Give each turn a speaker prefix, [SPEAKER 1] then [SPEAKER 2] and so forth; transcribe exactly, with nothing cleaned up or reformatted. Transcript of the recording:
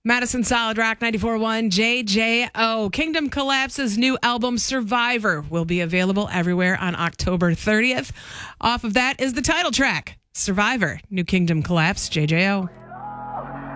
[SPEAKER 1] Madison Solid Rock ninety-four point one J J O. Kingdom Collapse's new album Survivor will be available everywhere on October thirtieth. Off of that is the title track, Survivor, New Kingdom Collapse, J J O.